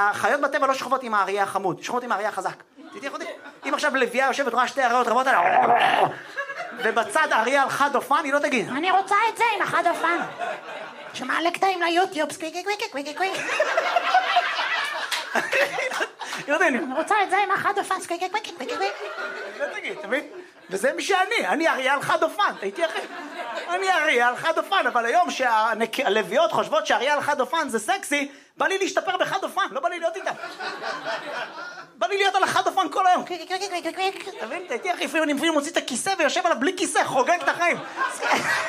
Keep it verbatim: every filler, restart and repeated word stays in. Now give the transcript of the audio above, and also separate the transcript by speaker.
Speaker 1: החיות בטבע לא שוכבות עם האריה החמוד, שוכבות עם האריה החזק. תתהיה חודי. אם עכשיו לביאה יושבת, רואה שתי אריות רבות עליה, ובצד האריה על חד אופן, היא לא תגיד, אני רוצה את זה עם החד אופן. שמעלה קטעים ליוטיוב, סקוויקי קוויקי קוויקי קוויקי. אני רוצה את זה עם החד אופן, סקוויקי קוויקי קוויקי קוויקי. לא תגיד, תבין? וזה מי שאני, אני אריה על חד אופן, הייתי אחי. אני אריה על חד אופן, אבל היום שהלוויות חושבות שאריה על חד אופן זה סקסי, בא לי להשתפר בחד אופן, לא בא לי להיות איתם. בא לי להיות על החד אופן כל היום. תבין, הייתי אחי, לפעמים אני מוציא את הכיסא ויושב עליו בלי כיסא, חוגג את החיים.